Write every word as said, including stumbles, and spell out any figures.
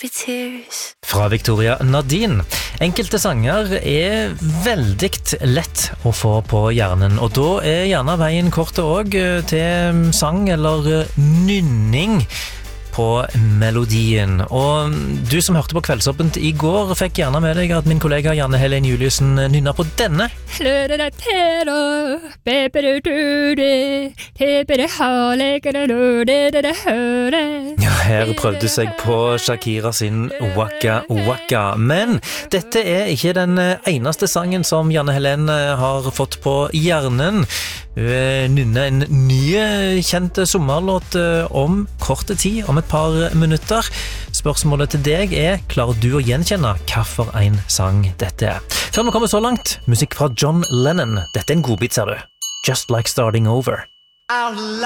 your tears. Fra Victoria Nadine. Enkelte sanger er veldig lett å få på hjernen, og da er gjerne veien kort også til sang eller nynning på melodien. Og du som hørte på Kveldsåpent i går fikk gjerne med deg at min kollega Janne Helen Juliussen nynner på denne. Ja, her prøvde seg på Shakira sin Waka Waka. Men dette er ikke den eneste sangen som Janne Helen har fått på hjernen. Hun nynner en ny kjent sommerlåt om korte tid, om et par minutter. Spørsmålet til deg er, klarer du å gjenkjenne hva for en sang dette er? Før vi kommer så langt, musikk fra John Lennon. Dette er en godbit, ser du. Just Like Starting Over. Our